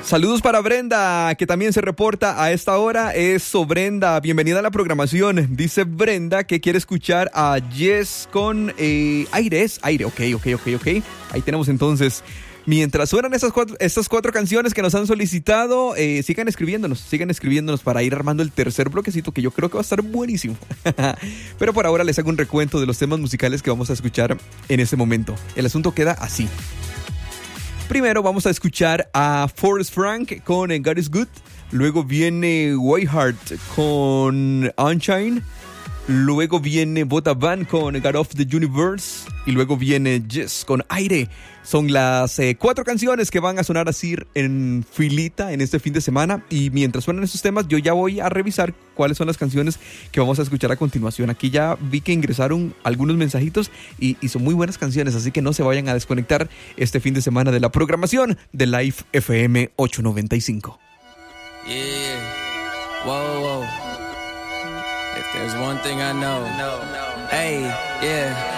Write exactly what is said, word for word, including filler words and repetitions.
Saludos para Brenda, que también se reporta a esta hora. Eso, Brenda, bienvenida a la programación. Dice Brenda que quiere escuchar a Yes con eh, Aire. Es Aire, ok, ok, ok, ok. Ahí tenemos entonces. Mientras suenan esas cuatro, estas cuatro canciones que nos han solicitado, eh, sigan escribiéndonos, sigan escribiéndonos para ir armando el tercer bloquecito, que yo creo que va a estar buenísimo. Pero por ahora les hago un recuento de los temas musicales que vamos a escuchar en este momento. El asunto queda así. Primero vamos a escuchar a Forrest Frank con God Is Good. Luego viene Whiteheart con Unchained. Luego viene Bota Van con God of the Universe. Y luego viene Yes con Aire. Son las eh, cuatro canciones que van a sonar así en filita en este fin de semana. Y mientras suenan esos temas, yo ya voy a revisar cuáles son las canciones que vamos a escuchar a continuación. Aquí ya vi que ingresaron algunos mensajitos y, y son muy buenas canciones. Así que no se vayan a desconectar este fin de semana de la programación de Life F M ochocientos noventa y cinco. Yeah, whoa, whoa. If there's one thing I know, no, no. Hey, yeah.